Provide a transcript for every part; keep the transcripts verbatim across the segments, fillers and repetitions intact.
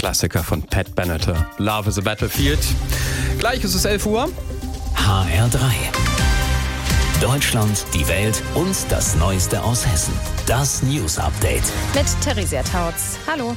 Klassiker von Pat Benatar. Love is a Battlefield. Gleich ist es elf Uhr. H R drei. Deutschland, die Welt und das Neueste aus Hessen. Das News Update. Mit Theresia Tautz. Hallo.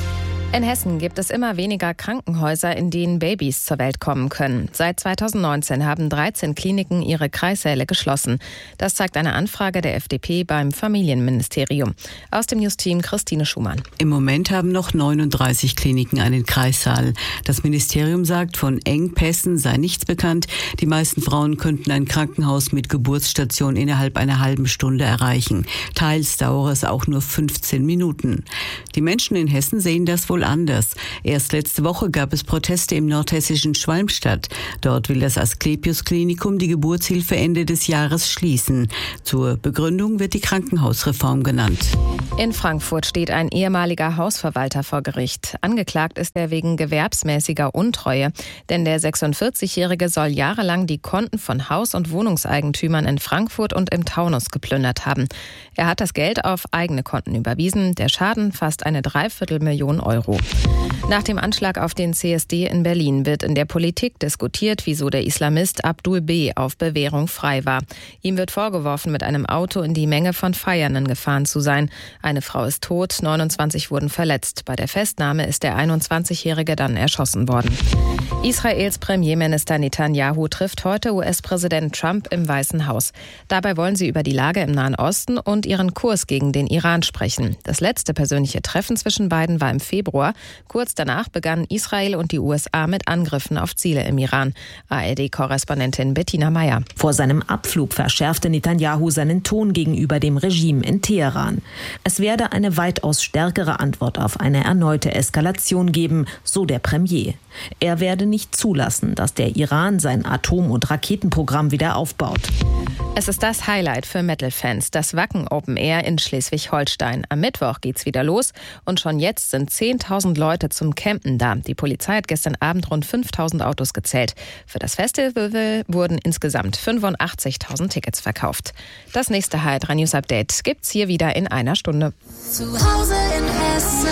In Hessen gibt es immer weniger Krankenhäuser, in denen Babys zur Welt kommen können. Seit zweitausendneunzehn haben dreizehn Kliniken ihre Kreissäle geschlossen. Das zeigt eine Anfrage der F D P beim Familienministerium. Aus dem Newsteam Christine Schumann. Im Moment haben noch neununddreißig Kliniken einen Kreissaal. Das Ministerium sagt, von Engpässen sei nichts bekannt. Die meisten Frauen könnten ein Krankenhaus mit Geburtsstation innerhalb einer halben Stunde erreichen. Teils dauere es auch nur fünfzehn Minuten. Die Menschen in Hessen sehen das wohl anders. Erst letzte Woche gab es Proteste im nordhessischen Schwalmstadt. Dort will das Asklepios-Klinikum die Geburtshilfe Ende des Jahres schließen. Zur Begründung wird die Krankenhausreform genannt. In Frankfurt steht ein ehemaliger Hausverwalter vor Gericht. Angeklagt ist er wegen gewerbsmäßiger Untreue. Denn der sechsundvierzigjährige soll jahrelang die Konten von Haus- und Wohnungseigentümern in Frankfurt und im Taunus geplündert haben. Er hat das Geld auf eigene Konten überwiesen. Der Schaden fast eine Dreiviertelmillion Euro. Nach dem Anschlag auf den C S D in Berlin wird in der Politik diskutiert, wieso der Islamist Abdul B. auf Bewährung frei war. Ihm wird vorgeworfen, mit einem Auto in die Menge von Feiernden gefahren zu sein. Eine Frau ist tot, neunundzwanzig wurden verletzt. Bei der Festnahme ist der einundzwanzigjährige dann erschossen worden. Israels Premierminister Netanyahu trifft heute U S-Präsident Trump im Weißen Haus. Dabei wollen sie über die Lage im Nahen Osten und ihren Kurs gegen den Iran sprechen. Das letzte persönliche Treffen zwischen beiden war im Februar. Kurz danach begannen Israel und die U S A mit Angriffen auf Ziele im Iran. A R D-Korrespondentin Bettina Meyer. Vor seinem Abflug verschärfte Netanyahu seinen Ton gegenüber dem Regime in Teheran. Es werde eine weitaus stärkere Antwort auf eine erneute Eskalation geben, so der Premier. Er werde nicht zulassen, dass der Iran sein Atom- und Raketenprogramm wieder aufbaut. Es ist das Highlight für Metal-Fans, das Wacken Open Air in Schleswig-Holstein. Am Mittwoch geht's wieder los und schon jetzt sind zehntausend Leute zum Campen da. Die Polizei hat gestern Abend rund fünftausend Autos gezählt. Für das Festival wurden insgesamt fünfundachtzigtausend Tickets verkauft. Das nächste H R drei News Update gibt's hier wieder in einer Stunde. Zu Hause in Hessen.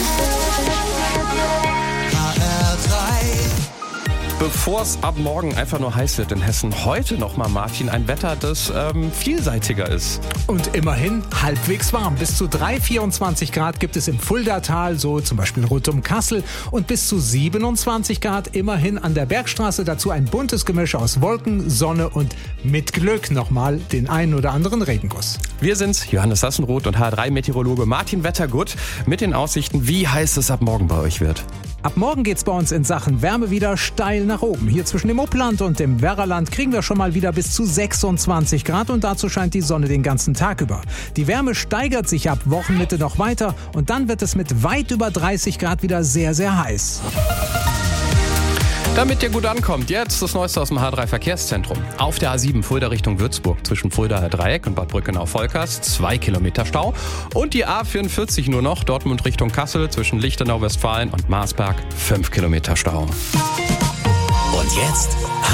Bevor es ab morgen einfach nur heiß wird in Hessen, heute nochmal, Martin, ein Wetter, das ähm, vielseitiger ist. Und immerhin halbwegs warm. Bis zu drei, vierundzwanzig Grad gibt es im Fuldatal, so zum Beispiel rund um Kassel. Und bis zu siebenundzwanzig Grad immerhin an der Bergstraße. Dazu ein buntes Gemisch aus Wolken, Sonne und mit Glück nochmal den einen oder anderen Regenguss. Wir sind's, Johannes Sassenroth und H R drei Meteorologe Martin Wettergut mit den Aussichten, wie heiß es ab morgen bei euch wird. Ab morgen geht's bei uns in Sachen Wärme wieder steil nach oben. Hier zwischen dem Upland und dem Werraland kriegen wir schon mal wieder bis zu sechsundzwanzig Grad und dazu scheint die Sonne den ganzen Tag über. Die Wärme steigert sich ab Wochenmitte noch weiter und dann wird es mit weit über dreißig Grad wieder sehr, sehr heiß. Damit ihr gut ankommt, jetzt das Neueste aus dem H R drei Verkehrszentrum. Auf der A sieben Fulda Richtung Würzburg zwischen Fuldaer Dreieck und Bad Brückenau-Volkers zwei Kilometer Stau. Und die A vierundvierzig nur noch Dortmund Richtung Kassel zwischen Lichtenau-Westfalen und Marsberg fünf Kilometer Stau. Und jetzt